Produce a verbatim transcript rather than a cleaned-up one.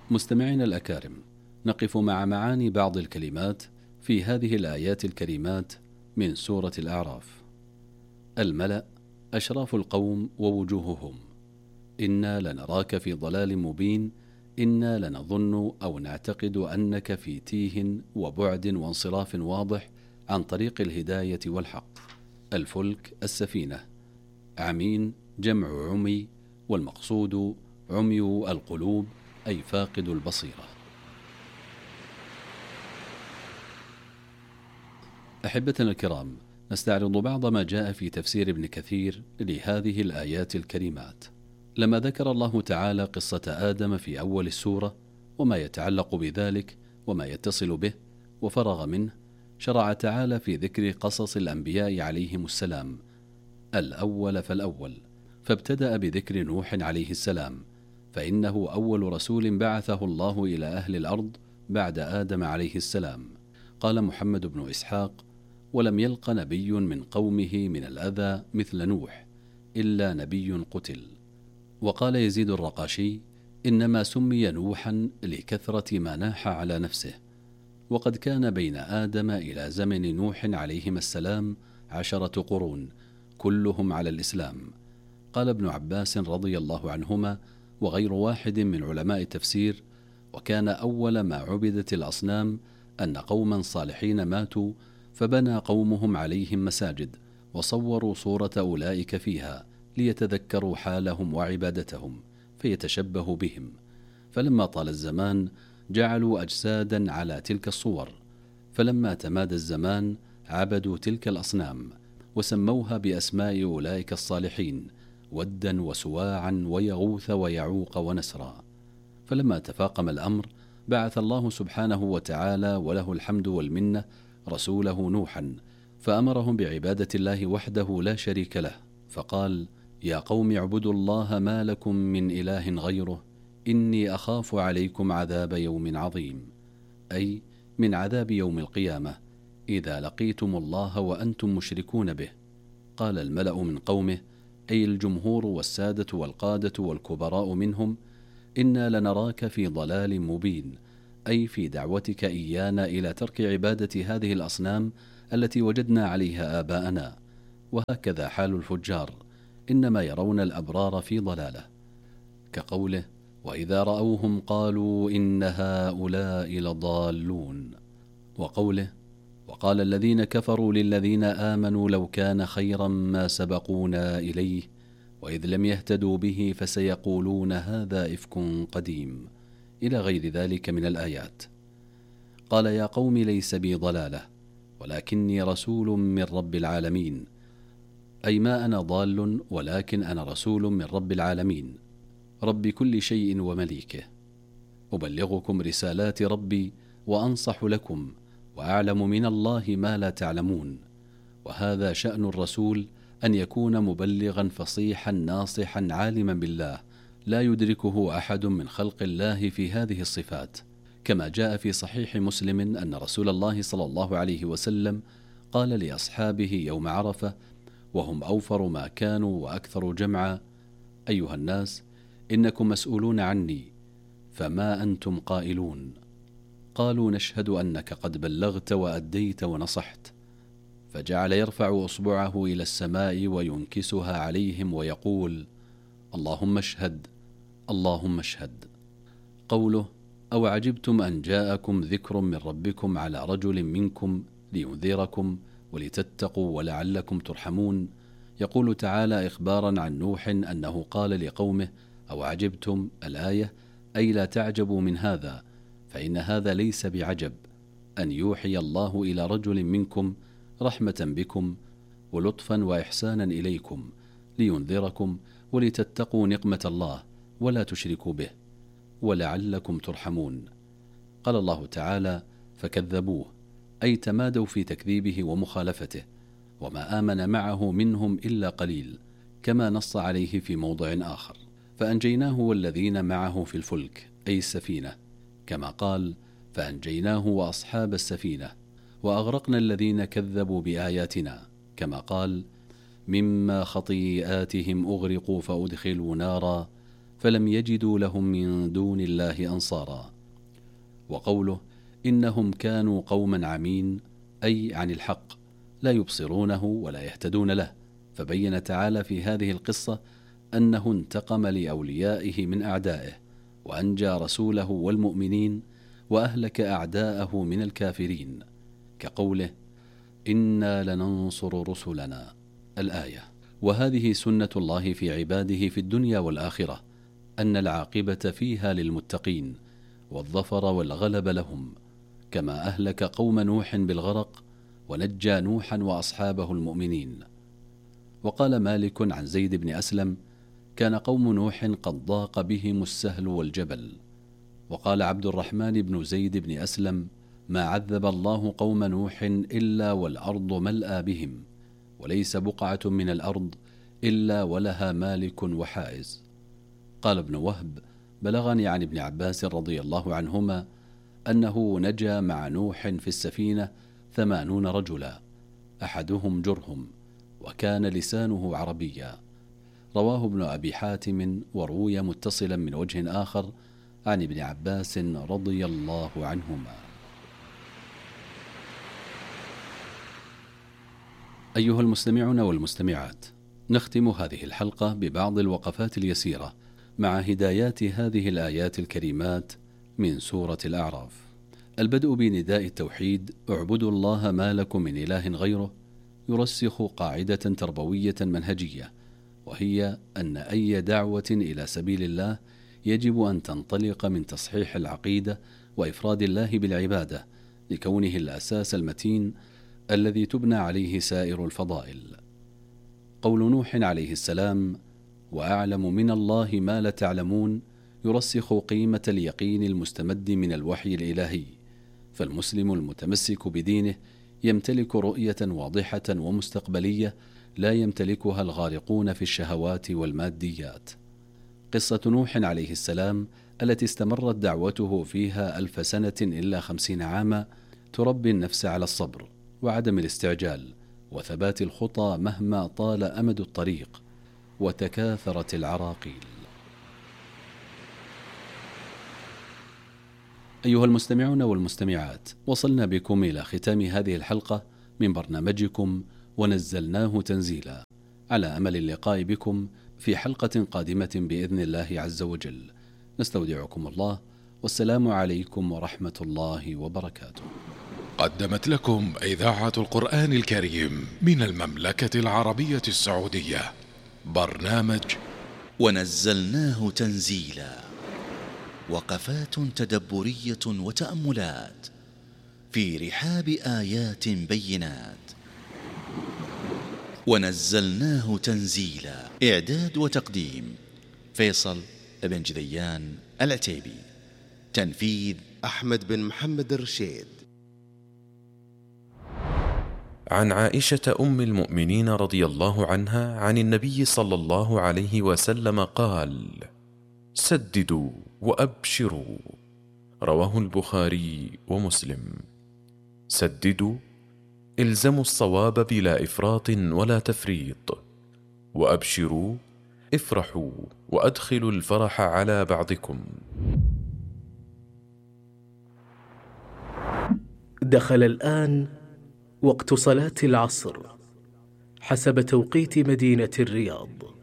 مستمعينا الأكارم، نقف مع معاني بعض الكلمات في هذه الآيات الكريمات من سورة الأعراف. الملأ أشراف القوم ووجوههم، إنا لنراك في ضلال مبين، إنا لنظن أو نعتقد أنك في تيه وبعد وانصراف واضح عن طريق الهداية والحق. الفلك السفينة. عمين جمع عمي، والمقصود عمي القلوب أي فاقد البصيرة. أحبتنا الكرام، نستعرض بعض ما جاء في تفسير ابن كثير لهذه الآيات الكريمات. لما ذكر الله تعالى قصة آدم في أول السورة وما يتعلق بذلك وما يتصل به وفرغ منه، شرع تعالى في ذكر قصص الأنبياء عليهم السلام الأول فالأول، فابتدأ بذكر نوح عليه السلام، فإنه أول رسول بعثه الله إلى أهل الأرض بعد آدم عليه السلام. قال محمد بن إسحاق: ولم يلق نبي من قومه من الأذى مثل نوح إلا نبي قتل. وقال يزيد الرقاشي: إنما سمي نوحا لكثرة ما ناح على نفسه، وقد كان بين آدم إلى زمن نوح عليهما السلام عشرة قرون كلهم على الإسلام. قال ابن عباس رضي الله عنهما وغير واحد من علماء التفسير: وكان أول ما عبدت الأصنام أن قوما صالحين ماتوا فبنى قومهم عليهم مساجد وصوروا صورة أولئك فيها ليتذكروا حالهم وعبادتهم فيتشبهوا بهم، فلما طال الزمان جعلوا أجسادا على تلك الصور، فلما تمادى الزمان عبدوا تلك الأصنام وسموها بأسماء أولئك الصالحين: ودا وسواعا ويغوث ويعوق ونسرا. فلما تفاقم الأمر بعث الله سبحانه وتعالى وله الحمد والمنة رسوله نوحا، فأمرهم بعبادة الله وحده لا شريك له، فقال: يا قوم اعبدوا الله ما لكم من إله غيره إني أخاف عليكم عذاب يوم عظيم، أي من عذاب يوم القيامة إذا لقيتم الله وأنتم مشركون به. قال الملأ من قومه، أي الجمهور والسادة والقادة والكبراء منهم: إنا لنراك في ضلال مبين، أي في دعوتك إيانا إلى ترك عبادة هذه الأصنام التي وجدنا عليها آباءنا. وهكذا حال الفجار، إنما يرون الأبرار في ضلاله، كقوله: وإذا رأوهم قالوا إن هؤلاء لضالون. وقوله: وقال الذين كفروا للذين آمنوا لو كان خيرا ما سبقونا إليه وإذ لم يهتدوا به فسيقولون هذا إفك قديم، إلى غير ذلك من الآيات. قال: يا قوم ليس بي ضلالة ولكني رسول من رب العالمين، أي ما أنا ضال ولكن أنا رسول من رب العالمين رب كل شيء ومليكه، أبلغكم رسالات ربي وأنصح لكم وأعلم من الله ما لا تعلمون. وهذا شأن الرسول، أن يكون مبلغا فصيحا ناصحا عالما بالله لا يدركه أحد من خلق الله في هذه الصفات، كما جاء في صحيح مسلم أن رسول الله صلى الله عليه وسلم قال لأصحابه يوم عرفة وهم أوفر ما كانوا وأكثر جمعا: أيها الناس، إنكم مسؤولون عني، فما أنتم قائلون؟ قالوا: نشهد أنك قد بلغت وأديت ونصحت. فجعل يرفع أصبعه إلى السماء وينكسها عليهم ويقول: اللهم اشهد، اللهم اشهد. قوله: أو عجبتم أن جاءكم ذكر من ربكم على رجل منكم لينذركم ولتتقوا ولعلكم ترحمون، يقول تعالى إخبارا عن نوح أنه قال لقومه: أو عجبتم، الآية، أي لا تعجبوا من هذا، فإن هذا ليس بعجب، أن يوحي الله إلى رجل منكم رحمة بكم ولطفا وإحسانا إليكم لينذركم ولتتقوا نقمة الله ولا تشركوا به ولعلكم ترحمون. قال الله تعالى: فكذبوه، أي تمادوا في تكذيبه ومخالفته، وما آمن معه منهم إلا قليل، كما نص عليه في موضع آخر: فأنجيناه والذين معه في الفلك، أي السفينة، كما قال: فأنجيناه وأصحاب السفينة وأغرقنا الذين كذبوا بآياتنا، كما قال: مما خطيئاتهم أغرقوا فأدخلوا نارا فلم يجدوا لهم من دون الله أنصارا. وقوله إنهم كانوا قوما عمين، أي عن الحق لا يبصرونه ولا يهتدون له. فبين تعالى في هذه القصة أنه انتقم لأوليائه من أعدائه، وأنجى رسوله والمؤمنين، وأهلك أعداءه من الكافرين، كقوله إنا لننصر رسلنا الآية. وهذه سنة الله في عباده في الدنيا والآخرة، أن العاقبة فيها للمتقين، والظفر والغلب لهم، كما أهلك قوم نوح بالغرق ونجى نوحا وأصحابه المؤمنين. وقال مالك عن زيد بن أسلم: كان قوم نوح قد ضاق بهم السهل والجبل. وقال عبد الرحمن بن زيد بن أسلم: ما عذب الله قوم نوح إلا والأرض ملأى بهم، وليس بقعة من الأرض إلا ولها مالك وحائز. قال ابن وهب: بلغني عن ابن عباس رضي الله عنهما أنه نجا مع نوح في السفينة ثمانون رجلا، أحدهم جرهم، وكان لسانه عربيا. رواه ابن أبي حاتم، وروي متصلا من وجه آخر عن ابن عباس رضي الله عنهما. أيها المستمعون والمستمعات، نختم هذه الحلقة ببعض الوقفات اليسيرة مع هدايات هذه الآيات الكريمات من سورة الأعراف. البدء بنداء التوحيد: اعبدوا الله ما لكم من إله غيره، يرسخ قاعدة تربوية منهجية، وهي أن أي دعوة إلى سبيل الله يجب أن تنطلق من تصحيح العقيدة وإفراد الله بالعبادة، لكونه الأساس المتين الذي تبنى عليه سائر الفضائل. قول نوح عليه السلام: وأعلم من الله ما لا تعلمون، يرسخ قيمة اليقين المستمد من الوحي الإلهي. فالمسلم المتمسك بدينه يمتلك رؤية واضحة ومستقبلية لا يمتلكها الغارقون في الشهوات والماديات. قصة نوح عليه السلام التي استمرت دعوته فيها ألف سنة إلا خمسين عاما تربي النفس على الصبر وعدم الاستعجال وثبات الخطى مهما طال أمد الطريق وتكاثرت العراقيل. أيها المستمعون والمستمعات، وصلنا بكم إلى ختام هذه الحلقة من برنامجكم ونزلناه تنزيلا، على أمل اللقاء بكم في حلقة قادمة بإذن الله عز وجل. نستودعكم الله، والسلام عليكم ورحمة الله وبركاته. قدمت لكم إذاعة القرآن الكريم من المملكة العربية السعودية برنامج ونزلناه تنزيلا، وقفات تدبرية وتأملات في رحاب آيات بينات. ونزلناه تنزيلا، إعداد وتقديم فيصل بن جذيان العتيبي، تنفيذ أحمد بن محمد الرشيد. عن عائشة أم المؤمنين رضي الله عنها عن النبي صلى الله عليه وسلم قال: سددوا وأبشروا. رواه البخاري ومسلم. سددوا، الزموا الصواب بلا إفراط ولا تفريط. وأبشروا، افرحوا وأدخلوا الفرح على بعضكم. دخل الآن وقت صلاة العصر حسب توقيت مدينة الرياض.